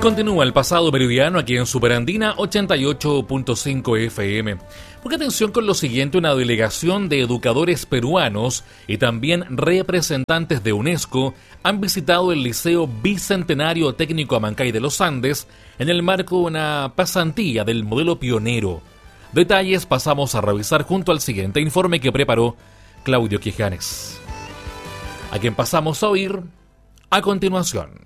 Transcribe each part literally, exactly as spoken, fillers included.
Continúa el pasado meridiano aquí en Superandina ochenta y ocho punto cinco F M. Ponga atención con lo siguiente: una delegación de educadores peruanos y también representantes de UNESCO han visitado el Liceo Bicentenario Técnico Amancay de los Andes en el marco de una pasantía del modelo pionero. Detalles pasamos a revisar junto al siguiente informe que preparó Claudio Quijanes, a quien pasamos a oír a continuación.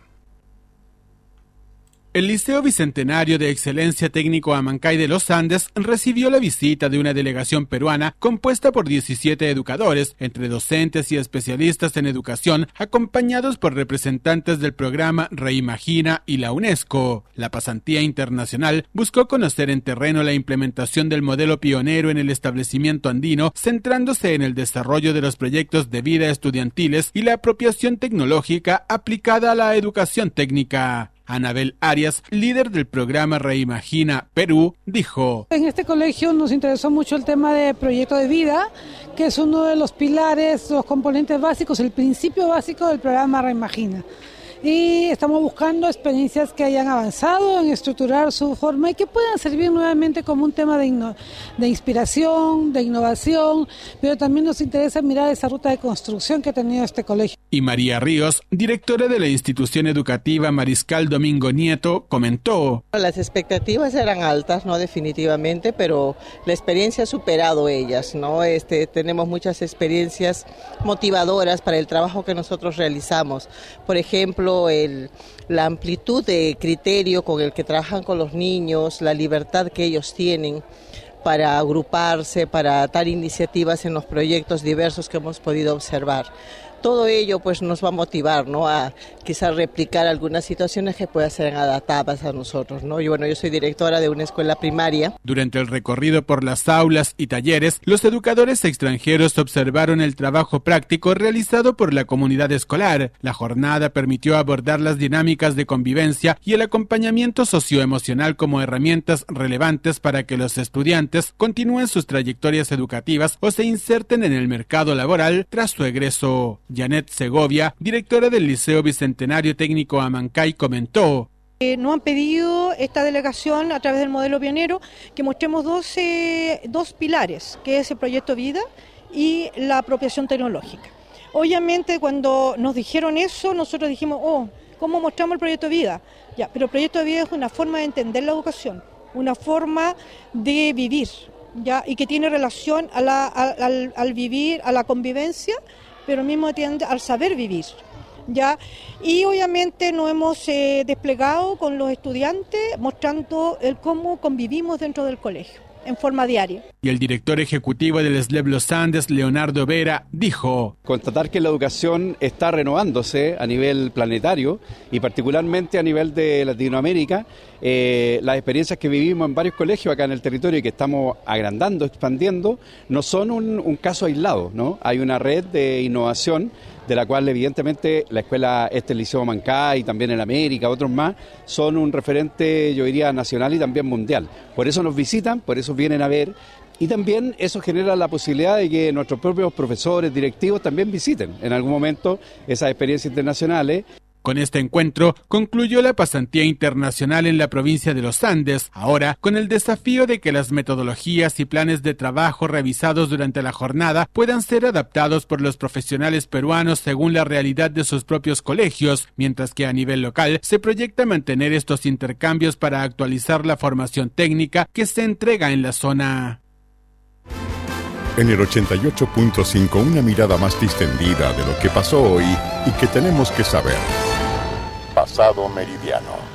El Liceo Bicentenario de Excelencia Técnico Amancay de los Andes recibió la visita de una delegación peruana compuesta por diecisiete educadores, entre docentes y especialistas en educación, acompañados por representantes del programa Reimagina y la UNESCO. La pasantía internacional buscó conocer en terreno la implementación del modelo pionero en el establecimiento andino, centrándose en el desarrollo de los proyectos de vida estudiantiles y la apropiación tecnológica aplicada a la educación técnica. Anabel Arias, líder del programa Reimagina Perú, dijo: En este colegio nos interesó mucho el tema de proyecto de vida, que es uno de los pilares, los componentes básicos, el principio básico del programa Reimagina. Y estamos buscando experiencias que hayan avanzado en estructurar su forma y que puedan servir nuevamente como un tema de, inno- de inspiración, de innovación, pero también nos interesa mirar esa ruta de construcción que ha tenido este colegio. Y María Ríos, directora de la institución educativa Mariscal Domingo Nieto, comentó: Las expectativas eran altas, no definitivamente, pero la experiencia ha superado ellas, ¿no? Este, tenemos muchas experiencias motivadoras para el trabajo que nosotros realizamos. Por ejemplo, El, la amplitud de criterio con el que trabajan con los niños, la libertad que ellos tienen para agruparse, para dar iniciativas en los proyectos diversos que hemos podido observar. Todo ello pues nos va a motivar, ¿no?, a quizás replicar algunas situaciones que puedan ser adaptadas a nosotros, ¿no? Y bueno, yo soy directora de una escuela primaria. Durante el recorrido por las aulas y talleres, los educadores extranjeros observaron el trabajo práctico realizado por la comunidad escolar. La jornada permitió abordar las dinámicas de convivencia y el acompañamiento socioemocional como herramientas relevantes para que los estudiantes continúen sus trayectorias educativas o se inserten en el mercado laboral tras su egreso. Janet Segovia, directora del Liceo Bicentenario Técnico Amancay, comentó: Eh, nos han pedido esta delegación a través del modelo pionero que mostremos dos, eh, dos pilares, que es el proyecto vida y la apropiación tecnológica. Obviamente cuando nos dijeron eso, nosotros dijimos, oh, ¿cómo mostramos el proyecto vida? Ya, pero el proyecto de vida es una forma de entender la educación, una forma de vivir, ya, y que tiene relación a la, a, al, al vivir, a la convivencia, pero al mismo tiempo al saber vivir, ¿ya? Y obviamente nos hemos eh, desplegado con los estudiantes mostrando el cómo convivimos dentro del colegio, en forma diaria. Y el director ejecutivo del S L E B Los Andes, Leonardo Vera, dijo: Constatar que la educación está renovándose a nivel planetario y particularmente a nivel de Latinoamérica. Eh, las experiencias que vivimos en varios colegios acá en el territorio y que estamos agrandando, expandiendo, no son un, un caso aislado, ¿no? Hay una red de innovación de la cual evidentemente la escuela, este Liceo Amancay y también en América, otros más, son un referente, yo diría, nacional y también mundial. Por eso nos visitan, por eso vienen a ver, y también eso genera la posibilidad de que nuestros propios profesores, directivos también visiten en algún momento esas experiencias internacionales. Con este encuentro concluyó la pasantía internacional en la provincia de los Andes, ahora con el desafío de que las metodologías y planes de trabajo revisados durante la jornada puedan ser adaptados por los profesionales peruanos según la realidad de sus propios colegios, mientras que a nivel local se proyecta mantener estos intercambios para actualizar la formación técnica que se entrega en la zona. En el ochenta y ocho punto cinco, una mirada más distendida de lo que pasó hoy y que tenemos que saber. Pasado meridiano.